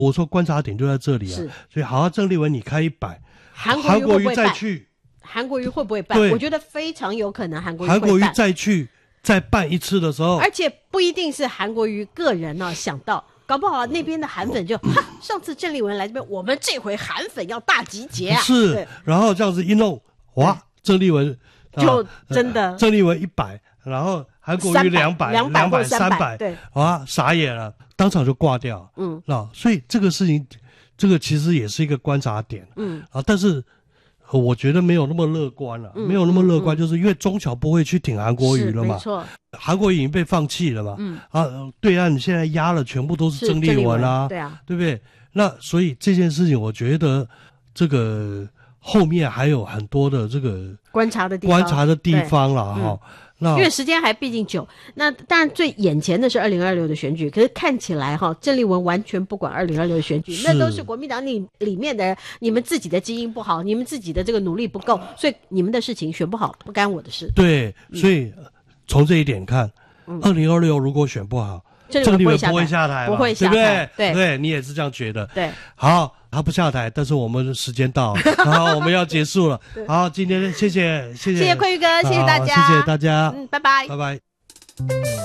我说观察点就在这里啊，所以好，郑丽文你开100，韩国瑜再去， 韩国瑜会不会办？我觉得非常有可能韩国瑜再去再办一次的时候， 而且不一定是韩国瑜个人想到，搞不好那边的韩粉就上次郑丽文来这边，我们这回韩粉要大集结啊！ 是，然后这样子一弄，哇，郑丽文就真的郑丽文100，然后韩国瑜200、300， 对， 哇，傻眼了，当场就挂掉。所以这个事情，这个其实也是一个观察点。但是我觉得没有那么乐观了，没有那么乐观，就是因为中小不会去挺韩国瑜了嘛， 没错， 韩国瑜已经被放弃了嘛，对岸现在压了全部都是郑丽文啊， 对啊， 对不对？那所以这件事情，我觉得这个后面还有很多的这个观察的地方了哈。 因为时间还毕竟久，那当然最眼前的是2026的选举，可是看起来郑丽文完全不管2026的选举，那都是国民党里面的人，你们自己的基因不好，你们自己的这个努力不够，所以你们的事情选不好不干我的事。 对，所以从这一点看，2026如果选不好，郑丽文不会下台， 不会下台， 对，你也是这样觉得。 对， 好，他不下台，但是我们时间到了，好，我们要结束了。好，今天谢谢坤瑜哥，谢谢大家， 谢谢大家， 拜拜， 拜拜。